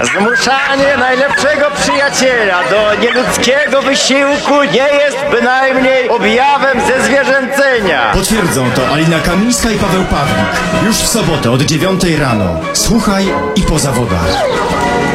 Zmuszanie najlepszego przyjaciela do nieludzkiego wysiłku nie jest bynajmniej objawem zezwierzęcenia. Potwierdzą to Alina Kamińska i Paweł Pawlik. Już w sobotę od 9 rano. Słuchaj i po zawodach.